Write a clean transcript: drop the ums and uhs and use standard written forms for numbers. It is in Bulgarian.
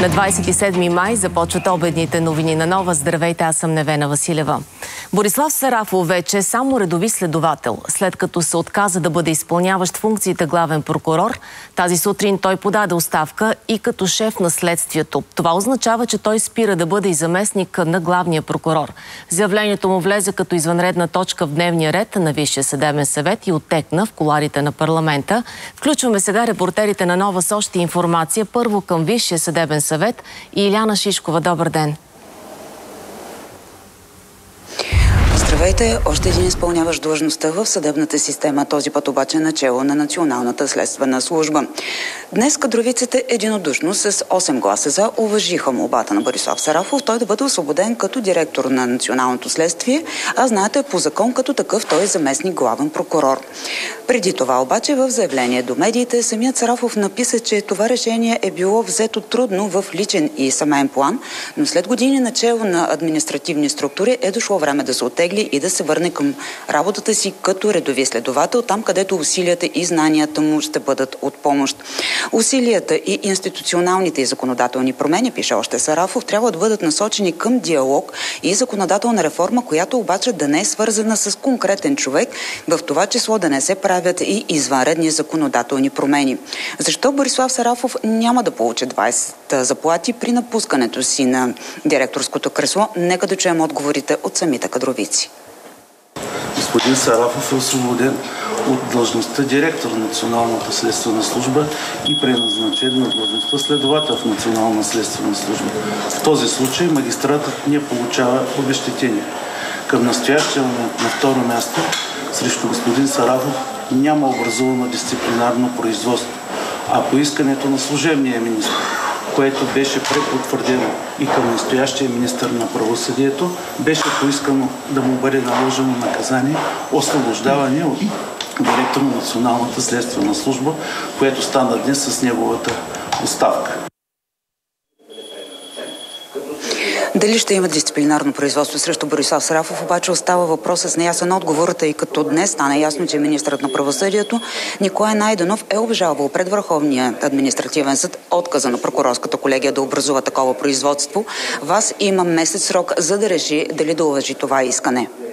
На 27 май започват обедните новини на Нова. Здравейте, аз съм Невена Василева. Борислав Сарафов вече е само редови следовател. След като се отказа да бъде изпълняващ функциите главен прокурор, тази сутрин той подаде оставка и като шеф на следствието. Това означава, че той спира да бъде и заместник на главния прокурор. Заявлението му влезе като извънредна точка в дневния ред на Висшия съдебен съвет и оттекна в кулоарите на парламента. Включваме сега репортерите на Нова с още информация. Първо към Висшия съдебен съвет и Иляна Шишкова. Добър ден! Здравейте! Още един изпълняващ длъжността в съдебната система, този път обаче начело на Националната следствена служба. Днес кадровиците единодушно с 8 гласа за уважиха молбата на Борислав Сарафов той да бъде освободен като директор на Националното следствие, а знаете, по закон като такъв той е заместник главен прокурор. Преди това обаче в заявление до медиите самият Сарафов написа, че това решение е било взето трудно в личен и семейен план, но след години начело на административни структури е дошло време да се оттегли и да се върне към работата си като редови следовател, там където усилията и знанията му ще бъдат от помощ. Усилията и институционалните и законодателни промени, пише още Сарафов, трябва да бъдат насочени към диалог и законодателна реформа, която обаче да не е свързана с конкретен човек, в това число да не се правят и извънредни законодателни промени. Защо Борислав Сарафов няма да получи 20 заплати при напускането си на директорското кресло? Нека да чуем отговорите от самите кадровици. Господин Сарафов е освободен от длъжността директор на Националната следствена служба и преназначен на длъжността следовател в Национална следствена служба. В този случай магистратът не получава обезщетение. Към настоящия момент на второ място срещу господин Сарафов няма образувано дисциплинарно производство, а по искането на служебния министър, което беше препотвърдено и към настоящия министър на правосъдието, беше поискано да му бъде наложено наказание освобождаване от директор на Националната следствена служба, което стана днес с неговата оставка. Дали ще има дисциплинарно производство срещу Борислав Сарафов, обаче остава въпросът с неясен отговор, тъй като днес стана ясно, че министърът на правосъдието Николай Найденов е обжалвал пред Върховния административен съд отказа на прокурорската колегия да образува такова производство. ВАС има месец срок, за да реши дали да уважи това искане.